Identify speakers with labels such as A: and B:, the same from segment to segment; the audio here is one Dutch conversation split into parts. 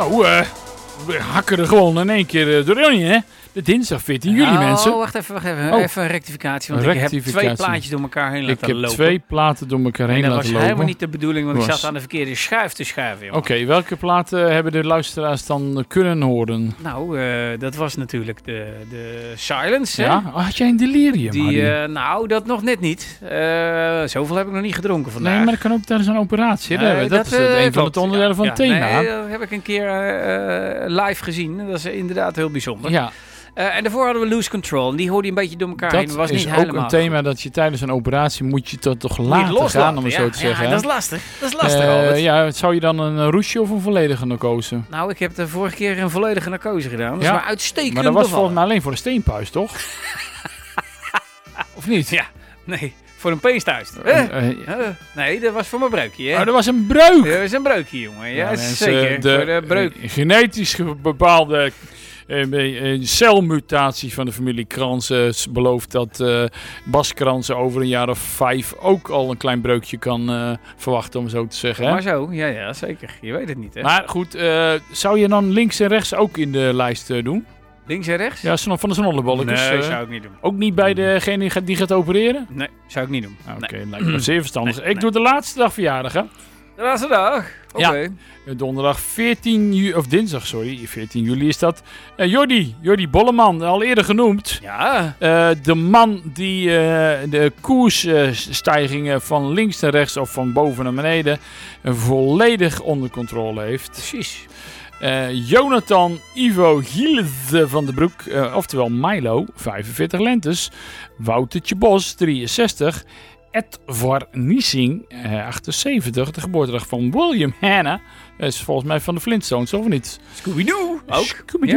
A: We hakken er gewoon in één keer doorheen, hè? De dinsdag 14 juli, mensen.
B: Wacht even. Even een rectificatie. Want ik heb 2 plaatjes door elkaar heen laten lopen.
A: Ik heb 2 platen door elkaar heen laten lopen.
B: Dat was helemaal niet de bedoeling, want ik zat aan de verkeerde schuif te schuiven.
A: Oké, welke platen hebben de luisteraars dan kunnen horen?
B: Nou, dat was natuurlijk de Silence.
A: Ja? Had jij een delirium?
B: Dat nog net niet. Zoveel heb ik nog niet gedronken vandaag.
A: Nee, maar dat kan ook tijdens een operatie. Dat is een van het onderdelen van het thema.
B: Nee, dat heb ik een keer live gezien. Dat is inderdaad heel bijzonder.
A: Ja.
B: En daarvoor hadden we Lose Control. En die hoorde je een beetje door elkaar heen.
A: Dat
B: was
A: is
B: niet
A: ook een thema dat je tijdens een operatie moet je toch laten gaan, om het zo te zeggen.
B: Ja, dat is lastig, Albert.
A: Zou je dan een roesje of een volledige narcose?
B: Nou, ik heb de vorige keer een volledige narcose gedaan. Dat is maar uitstekend.
A: Maar dat was volgens mij alleen voor de steenpuis, toch? Of niet?
B: Ja, nee. Voor een peesthuis. Nee, dat was voor mijn breukje. Hè?
A: Oh, dat was een breuk.
B: Dat was een breukje, jongen. Ja, zeker.
A: De
B: voor de breuk.
A: Genetisch bepaalde celmutatie van de familie Kransen belooft dat Bas Kransen over een jaar of 5 ook al een klein breukje kan verwachten, om zo te zeggen. Hè?
B: Maar zo, ja, zeker. Je weet het niet, hè?
A: Maar goed, zou je dan links en rechts ook in de lijst doen?
B: Links en rechts?
A: Ja, van de snollebolletjes.
B: Nee, zou ik niet doen.
A: Ook niet bij degene die gaat opereren?
B: Nee, zou ik niet doen.
A: Oké, lijkt me zeer verstandig. Ik doe de laatste dag verjaardag, hè?
B: De laatste dag? Oké.
A: Ja, donderdag 14 juli is dat. Jordi Bolleman, al eerder genoemd.
B: Ja.
A: De man die de koersstijgingen van links naar rechts of van boven naar beneden volledig onder controle heeft.
B: Precies.
A: Jonathan Ivo Gilles van den Broek, oftewel Milo, 45 lentes. Woutertje Bos, 63. Edvar Niesing, 78. De geboortedag van William Hanna. Dat is volgens mij van de Flintstones, of niet?
B: Scooby-Doo.
A: Ook? Scooby-Doo.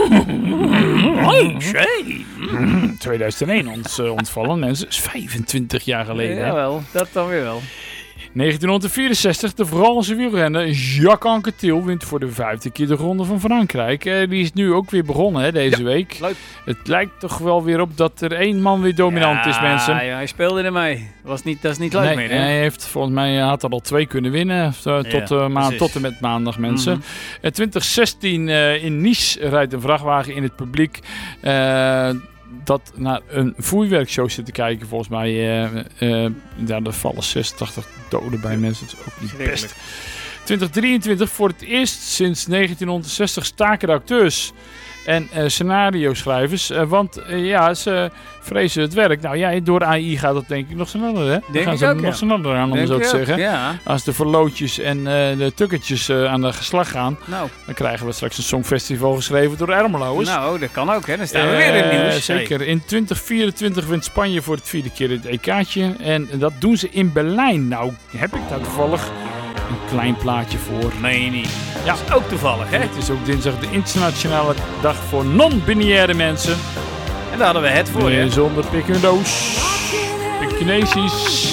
B: Ja.
A: 2001 ontvallen mensen. Dat is 25 jaar geleden.
B: Jawel, dat dan weer wel.
A: 1964, de Franse wielrenner Jacques Anquetil wint voor de 5e keer de Ronde van Frankrijk. Die is nu ook weer begonnen deze week. Leuk. Het lijkt toch wel weer op dat er 1 man weer dominant is, mensen.
B: Ja, hij speelde ermee. Dat is niet leuk meer, hè?
A: Hij heeft volgens mij had er al 2 kunnen winnen. Tot en met maandag, mensen. 2016 in Nice rijdt een vrachtwagen in het publiek dat naar een vuurwerkshow zit te kijken. Volgens mij er vallen 86 doden bij mensen. Dat is ook niet best. 2023 voor het eerst sinds 1960 staken de acteurs en scenario-schrijvers. Want ze vrezen het werk. Nou ja, door AI gaat dat denk ik nog sneller, hè? Dan gaan ze nog sneller aan, om het zo te zeggen.
B: Ja.
A: Als de verlootjes en de tukkertjes aan de geslag gaan, dan krijgen we straks een songfestival geschreven door Ermeloos.
B: Nou, dat kan ook, hè? Dan staan we weer in het nieuws.
A: Zeker. In 2024 wint Spanje voor het 4e keer het EK'tje. En dat doen ze in Berlijn. Nou, heb ik daar toevallig een klein plaatje voor.
B: Meen je niet? Ja. Dat is ook toevallig, hè?
A: Het is ook dinsdag de internationale dag voor non-binaire mensen.
B: En daar hadden we het voor, hè?
A: Zonder pik in de doos. Pik Kinesisch.